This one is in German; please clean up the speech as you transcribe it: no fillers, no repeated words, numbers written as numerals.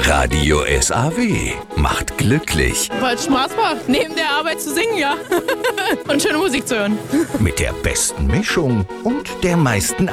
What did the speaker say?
Radio SAW macht glücklich. Weil es Spaß macht, neben der Arbeit zu singen, ja. Und schöne Musik zu hören. Mit der besten Mischung und der meisten